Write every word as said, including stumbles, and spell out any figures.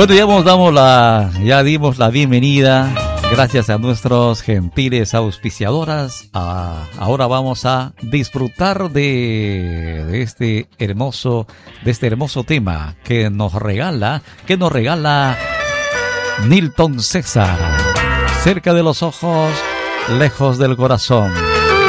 Bueno, ya nos damos la, ya dimos la bienvenida, gracias a nuestros gentiles auspiciadoras. Ah, ahora vamos a disfrutar de, de este hermoso, de este hermoso tema que nos regala, que nos regala Nilton César. Cerca de los ojos, lejos del corazón.